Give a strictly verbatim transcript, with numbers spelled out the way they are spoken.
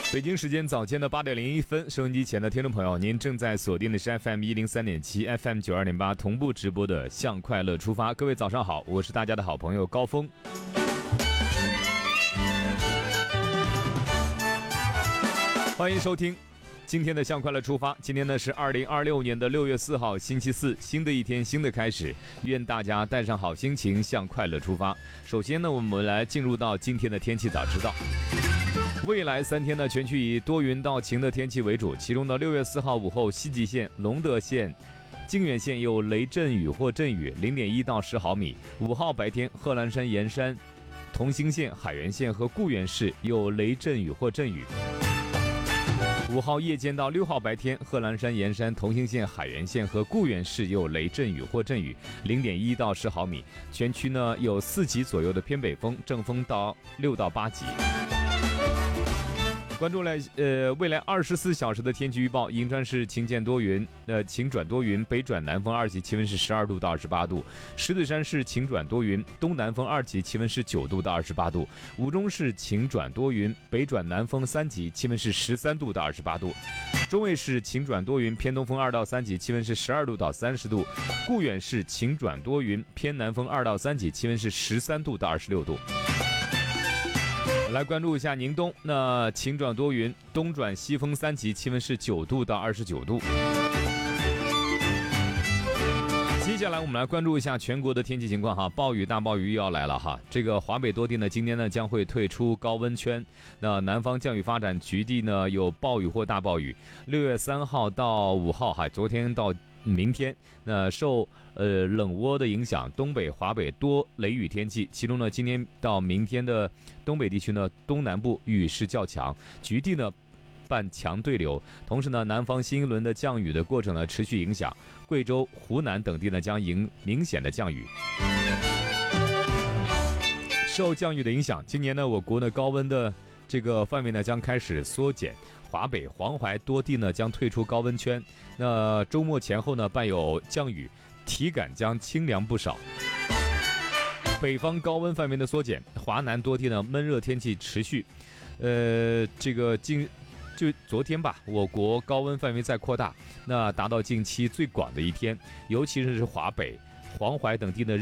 北京时间早间的八点零一分，收音机前的听众朋友，您正在锁定的是 F M 一零三点七 F M 九二点八同步直播的向快乐出发。各位早上好，我是大家的好朋友高峰。欢迎收听今天的向快乐出发。今天呢是二零二六年的六月四号，星期四，新的一天，新的开始，愿大家带上好心情向快乐出发。首先呢，我们来进入到今天的天气早知道。未来三天呢，全区以多云到晴的天气为主，其中的六月四号午后，西极县、隆德县、靖远县有雷阵雨或阵雨，零点一到十毫米。五号白天，贺兰山、盐山、同心县、海原县和固原市有雷阵雨或阵雨。五号夜间到六号白天，贺兰山、盐山、同心县、海原县和固原市有雷阵雨或阵雨，零点一到十毫米。全区呢有四级左右的偏北风，正风到六到八级。关注了呃未来二十四小时的天气预报，银川市晴见多云，呃晴转多云，北转南风二级，气温是十二度到二十八度；石景山市晴转多云，东南风二级，气温是九度到二十八度；武中市晴转多云，北转南风三级，气温是十三度到二十八度；中卫市晴转多云，偏东风二到三级，气温是十二度到三十度；固远市晴转多云，偏南风二到三级，气温是十三度到二十六度。来关注一下宁冬，那晴转多云，东转西风三级，气温是九度到二十九度。接下来我们来关注一下全国的天气情况哈，暴雨大暴雨又要来了哈。这个华北多地呢，今天呢将会退出高温圈，那南方降雨发展局地呢有暴雨或大暴雨。六月三号到五号哈，昨天到明天，那受呃冷涡的影响，东北、华北多雷雨天气，其中呢，今天到明天的东北地区呢，东南部雨势较强，局地呢伴强对流，同时呢，南方新一轮的降雨的过程呢持续影响，贵州、湖南等地呢将迎明显的降雨。受降雨的影响，今年呢，我国的高温的这个范围呢将开始缩减。华北、黄淮多地呢将退出高温圈，那周末前后呢伴有降雨，体感将清凉不少。北方高温范围的缩减，华南多地呢闷热天气持续。呃，这个近就昨天吧，我国高温范围在扩大，那达到近期最广的一天，尤其是华北、黄淮等地的